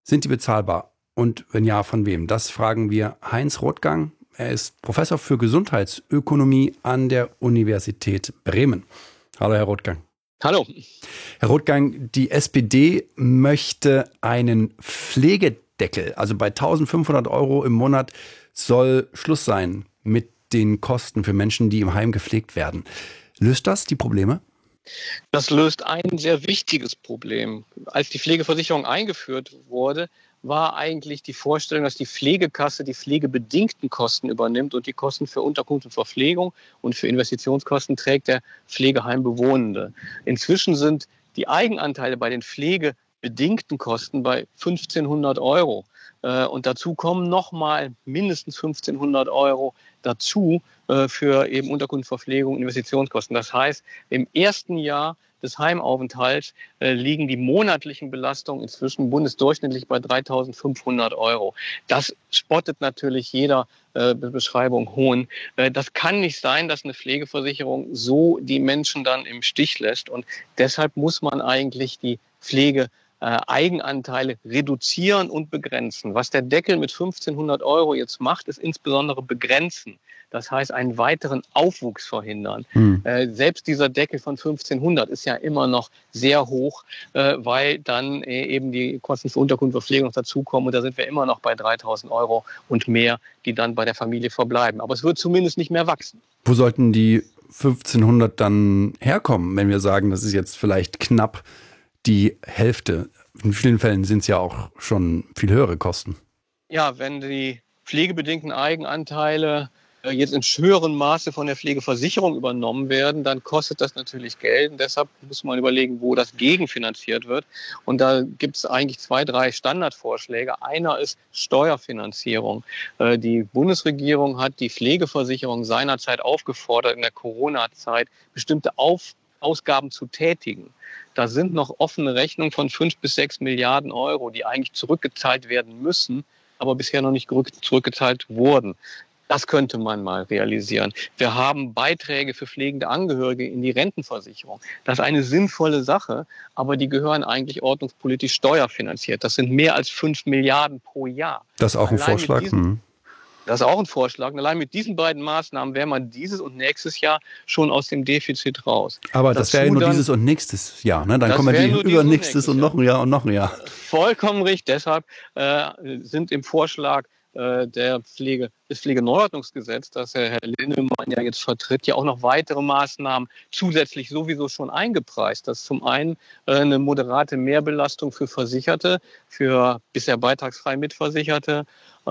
Sind die bezahlbar? Und wenn ja, von wem? Das fragen wir Heinz Rothgang. Er ist Professor für Gesundheitsökonomie an der Universität Bremen. Hallo, Herr Rothgang. Hallo. Herr Rothgang, die SPD möchte einen Pflegedeckel. Also bei 1.500 € im Monat soll Schluss sein mit den Kosten für Menschen, die im Heim gepflegt werden. Löst das die Probleme? Das löst ein sehr wichtiges Problem. Als die Pflegeversicherung eingeführt wurde, war eigentlich die Vorstellung, dass die Pflegekasse die pflegebedingten Kosten übernimmt und die Kosten für Unterkunft und Verpflegung und für Investitionskosten trägt der Pflegeheimbewohnende. Inzwischen sind die Eigenanteile bei den pflegebedingten Kosten bei 1.500 €. Und dazu kommen nochmal mindestens 1.500 € dazu für eben Unterkunft, Verpflegung, Investitionskosten. Das heißt, im ersten Jahr des Heimaufenthalts liegen die monatlichen Belastungen inzwischen bundesdurchschnittlich bei 3.500 €. Das spottet natürlich jeder Beschreibung Hohn. Das kann nicht sein, dass eine Pflegeversicherung so die Menschen dann im Stich lässt. Und deshalb muss man eigentlich die Eigenanteile reduzieren und begrenzen. Was der Deckel mit 1.500 € jetzt macht, ist insbesondere begrenzen. Das heißt, einen weiteren Aufwuchs verhindern. Selbst dieser Deckel von 1.500 ist ja immer noch sehr hoch, weil dann eben die Kosten für Unterkunft und Verpflegung noch dazukommen. Und da sind wir immer noch bei 3.000 € und mehr, die dann bei der Familie verbleiben. Aber es wird zumindest nicht mehr wachsen. Wo sollten die 1.500 dann herkommen, wenn wir sagen, das ist jetzt vielleicht knapp die Hälfte? In vielen Fällen sind es ja auch schon viel höhere Kosten. Ja, wenn die pflegebedingten Eigenanteile jetzt in höherem Maße von der Pflegeversicherung übernommen werden, dann kostet das natürlich Geld. Und deshalb muss man überlegen, wo das gegenfinanziert wird. Und da gibt es eigentlich 2, 3 Standardvorschläge. Einer ist Steuerfinanzierung. Die Bundesregierung hat die Pflegeversicherung seinerzeit aufgefordert, in der Corona-Zeit bestimmte Ausgaben zu tätigen. Da sind noch offene Rechnungen von 5 bis 6 Milliarden €, die eigentlich zurückgezahlt werden müssen, aber bisher noch nicht zurückgezahlt wurden. Das könnte man mal realisieren. Wir haben Beiträge für pflegende Angehörige in die Rentenversicherung. Das ist eine sinnvolle Sache, aber die gehören eigentlich ordnungspolitisch steuerfinanziert. Das sind mehr als 5 Milliarden pro Jahr. Das ist auch ein Vorschlag. Das ist auch ein Vorschlag. Und allein mit diesen beiden Maßnahmen wäre man dieses und nächstes Jahr schon aus dem Defizit raus. Aber das wäre ja nur dieses und nächstes Jahr, ne? Dann kommen wir die übernächstes und noch ein Jahr und noch ein Jahr. Vollkommen richtig. Deshalb sind im Vorschlag des Pflegeneuordnungsgesetzes, das Herr Linnemann ja jetzt vertritt, ja auch noch weitere Maßnahmen zusätzlich sowieso schon eingepreist. Das ist zum einen eine moderate Mehrbelastung für Versicherte, für bisher beitragsfrei Mitversicherte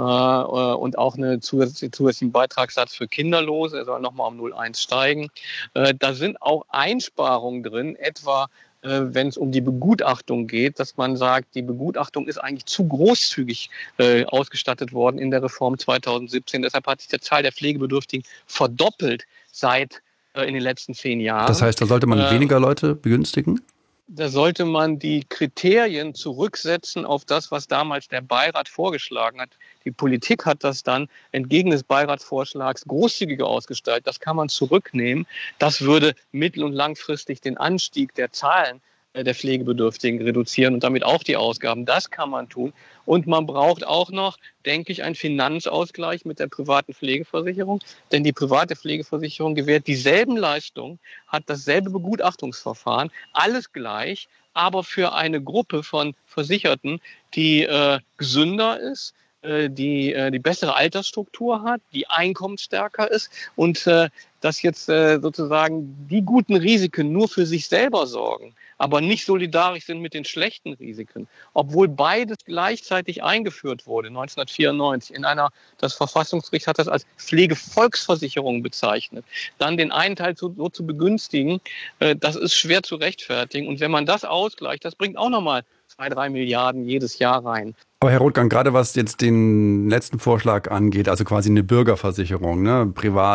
und auch einen zusätzlichen Beitragssatz für Kinderlose. Er soll nochmal um 0,1 steigen. Da sind auch Einsparungen drin, etwa wenn es um die Begutachtung geht, dass man sagt, die Begutachtung ist eigentlich zu großzügig ausgestattet worden in der Reform 2017. Deshalb hat sich die Zahl der Pflegebedürftigen verdoppelt seit in den letzten 10 Jahren. Das heißt, da sollte man weniger Leute begünstigen? Da sollte man die Kriterien zurücksetzen auf das, was damals der Beirat vorgeschlagen hat. Die Politik hat das dann entgegen des Beiratsvorschlags großzügiger ausgestaltet. Das kann man zurücknehmen. Das würde mittel- und langfristig den Anstieg der Zahlen der Pflegebedürftigen reduzieren und damit auch die Ausgaben. Das kann man tun. Und man braucht auch noch, denke ich, einen Finanzausgleich mit der privaten Pflegeversicherung. Denn die private Pflegeversicherung gewährt dieselben Leistungen, hat dasselbe Begutachtungsverfahren, alles gleich, aber für eine Gruppe von Versicherten, die gesünder ist, die bessere Altersstruktur hat, die einkommensstärker ist und dass jetzt sozusagen die guten Risiken nur für sich selber sorgen, aber nicht solidarisch sind mit den schlechten Risiken, obwohl beides gleichzeitig eingeführt wurde, 1994. Das Verfassungsgericht hat das als Pflegevolksversicherung bezeichnet. Dann den einen Teil so zu begünstigen, das ist schwer zu rechtfertigen. Und wenn man das ausgleicht, das bringt auch nochmal 2, 3 Milliarden jedes Jahr rein. Aber Herr Rothgang, gerade was jetzt den letzten Vorschlag angeht, also quasi eine Bürgerversicherung, ne,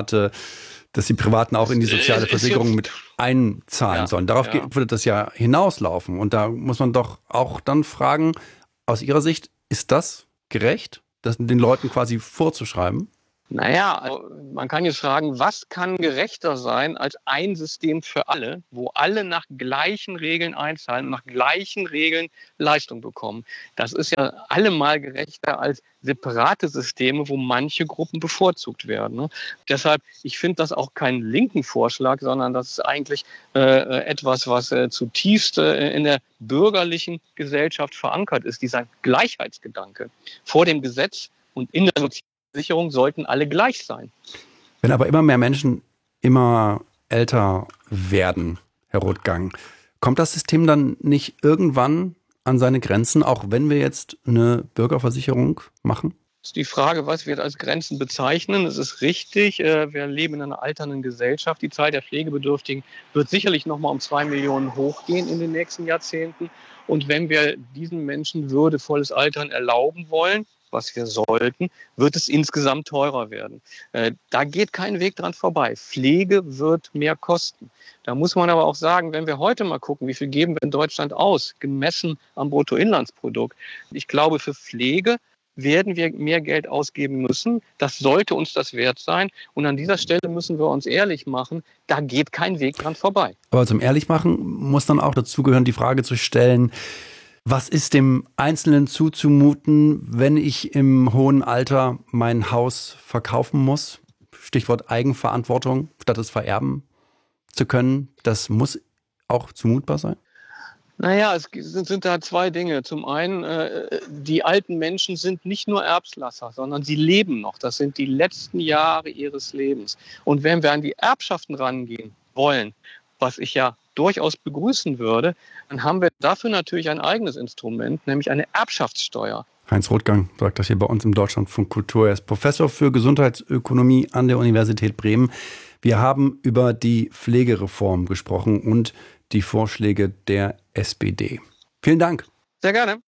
dass die Privaten auch in die soziale Versicherung mit einzahlen sollen. Darauf würde das ja hinauslaufen. Und da muss man doch auch dann fragen, aus Ihrer Sicht, ist das gerecht, das den Leuten quasi vorzuschreiben? Naja, also man kann jetzt fragen, was kann gerechter sein als ein System für alle, wo alle nach gleichen Regeln einzahlen und nach gleichen Regeln Leistung bekommen. Das ist ja allemal gerechter als separate Systeme, wo manche Gruppen bevorzugt werden. Ne? Deshalb, ich finde das auch keinen linken Vorschlag, sondern das ist eigentlich etwas, was zutiefst in der bürgerlichen Gesellschaft verankert ist, dieser Gleichheitsgedanke vor dem Gesetz und in der Sozialversicherung sollten alle gleich sein. Wenn aber immer mehr Menschen immer älter werden, Herr Rothgang, kommt das System dann nicht irgendwann an seine Grenzen, auch wenn wir jetzt eine Bürgerversicherung machen? Das ist die Frage, was wir als Grenzen bezeichnen. Es ist richtig, wir leben in einer alternden Gesellschaft. Die Zahl der Pflegebedürftigen wird sicherlich noch mal um 2 Millionen hochgehen in den nächsten Jahrzehnten. Und wenn wir diesen Menschen würdevolles Altern erlauben wollen, was wir sollten, wird es insgesamt teurer werden. Da geht kein Weg dran vorbei. Pflege wird mehr kosten. Da muss man aber auch sagen, wenn wir heute mal gucken, wie viel geben wir in Deutschland aus, gemessen am Bruttoinlandsprodukt. Ich glaube, für Pflege werden wir mehr Geld ausgeben müssen. Das sollte uns das wert sein. Und an dieser Stelle müssen wir uns ehrlich machen, da geht kein Weg dran vorbei. Aber zum Ehrlichmachen muss dann auch dazugehören, die Frage zu stellen, was ist dem Einzelnen zuzumuten, wenn ich im hohen Alter mein Haus verkaufen muss? Stichwort Eigenverantwortung, statt es vererben zu können. Das muss auch zumutbar sein? Naja, es sind da zwei Dinge. Zum einen, die alten Menschen sind nicht nur Erblasser, sondern sie leben noch. Das sind die letzten Jahre ihres Lebens. Und wenn wir an die Erbschaften rangehen wollen, was ich ja durchaus begrüßen würde, dann haben wir dafür natürlich ein eigenes Instrument, nämlich eine Erbschaftssteuer. Heinz Rothgang sagt das hier bei uns im Deutschlandfunk Kultur. Er ist Professor für Gesundheitsökonomie an der Universität Bremen. Wir haben über die Pflegereform gesprochen und die Vorschläge der SPD. Vielen Dank. Sehr gerne.